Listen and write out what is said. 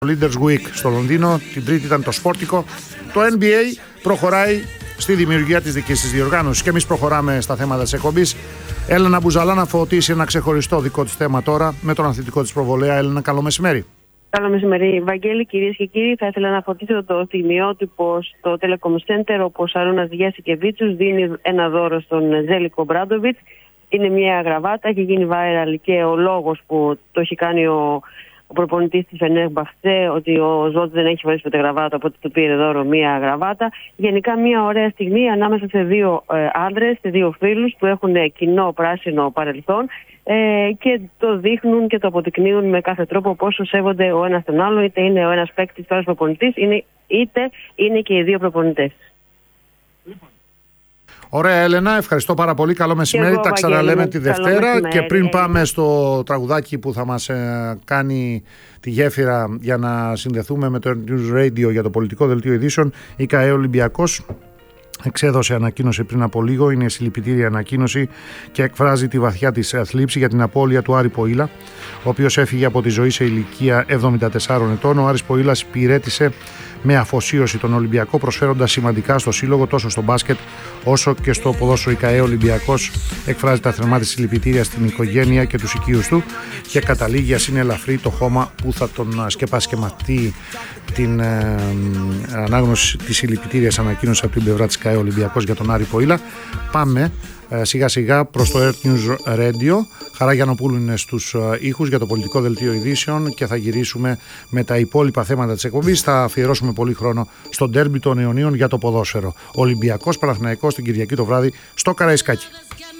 Leaders Week στο Λονδίνο, την Τρίτη ήταν το Σπόρτικο. Το NBA προχωράει στη δημιουργία της δικής της διοργάνωσης και εμείς προχωράμε στα θέματα της εκπομπής. Έλενα Μπουζαλά να φωτίσει ένα ξεχωριστό δικό της θέμα τώρα με τον αθλητικό της προβολέα. Έλενα, καλό μεσημέρι. Καλό μεσημέρι, Βαγγέλη, κυρίες και κύριοι. Θα ήθελα να φωτίσω το στιγμιότυπο στο Telecom Center, όπου ο Σαρώνας Γιασικεβίτσιος δίνει ένα δώρο στον Ζέλικο Μπράντοβιτς. Είναι μια γραβάτα, έχει γίνει viral και ο λόγος που το έχει κάνει ο προπονητής της Φενέρμπαχτσε, ότι ο Ζότς δεν έχει φορέσει ποτέ γραβάτα, οπότε του πήρε δώρο μια γραβάτα. Γενικά μια ωραία στιγμή ανάμεσα σε δύο άντρες, σε δύο φίλους που έχουν κοινό πράσινο παρελθόν και το δείχνουν και το αποδεικνύουν με κάθε τρόπο πόσο σέβονται ο ένας τον άλλο, είτε είναι ο ένας παίκτης, ο ένας προπονητής, είτε είναι και οι δύο προπονητές. Ωραία, Έλενα, ευχαριστώ πάρα πολύ. Καλό μεσημέρι. Τα ξαναλέμε τη Δευτέρα. Και πριν πάμε στο τραγουδάκι που θα μας κάνει τη γέφυρα για να συνδεθούμε με το News Radio για το πολιτικό δελτίο ειδήσεων, η ΚΑΕ Ολυμπιακός εξέδωσε ανακοίνωση πριν από λίγο. Είναι συλληπιτήρια ανακοίνωση και εκφράζει τη βαθιά της θλίψη για την απώλεια του Άρη Ποήλα, ο οποίος έφυγε από τη ζωή σε ηλικία 74 ετών. Ο Άρης Ποήλας υπηρέτησε με αφοσίωση τον Ολυμπιακό, προσφέροντας σημαντικά στο σύλλογο τόσο στο μπάσκετ όσο και στο ποδόσφαιρο. Η ΚΑΕ Ολυμπιακός εκφράζει τα θερμά της συλληπιτήρια στην οικογένεια και τους οικείους του και καταλήγει, ας είναι ελαφρύ το χώμα που θα τον σκεπάσει, και με αυτή την ανάγνωση της συλληπιτήριας ανακοίνωση από την πλευρά της ΚΑΕ Ολυμπιακός για τον Άρη Ποήλα. Πάμε σιγά σιγά προς το Earth News Radio. Χαρά Γιαννοπούλου είναι στους ήχους για το πολιτικό δελτίο ειδήσεων και θα γυρίσουμε με τα υπόλοιπα θέματα της εκπομπής. Θα αφιερώσουμε πολύ χρόνο στο ντέρμπι των αιωνίων για το ποδόσφαιρο. Ολυμπιακός Παναθηναϊκός την Κυριακή το βράδυ στο Καραϊσκάκι.